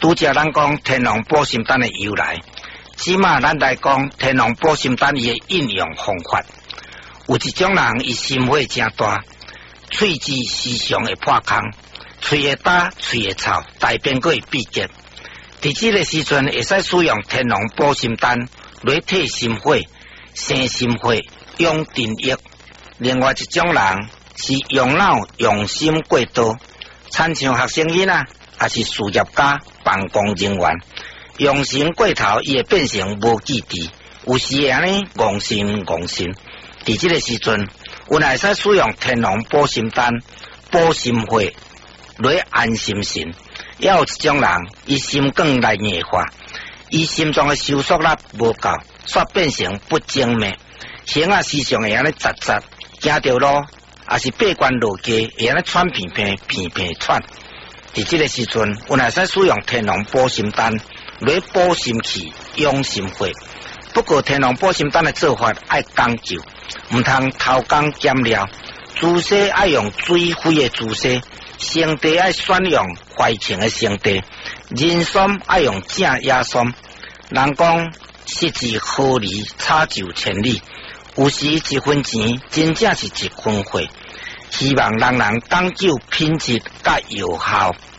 拄则咱讲天龙保心丹的由来，即马咱来讲天龙保心丹伊的应用方法。有一种人伊心火真大，喙齿时常会破空，喙会焦，喙会臭，大便佫会闭结。伫即个时阵，会使使用天龙保心丹来退心火、生心火、养津液。另外一种人是用脑用心过度，亲像学生囡仔，也是事业家、办公人员，用心过头，伊会变成无记忆，有时会安尼戇神。伫即个时阵，有会使使用天龙保心丹保心火来安心神。也有一种人，伊心梗来硬化，伊心脏的收缩力无够，煞变成不精密，形啊时常会安尼窒窒，行着路也是爬悬落街，会安尼喘片喘。伫即个时阵，有会使使用天龙保心丹来保心气、养心火。不过天龙保心丹的做法爱讲究，唔通偷工减料，姿势爱用水灰的姿势。生地爱选用怀清的生地，人参爱用正野参。人讲失之毫厘，差就千里。有时一分钱，真正是一分货。希望人人讲究品质甲有效。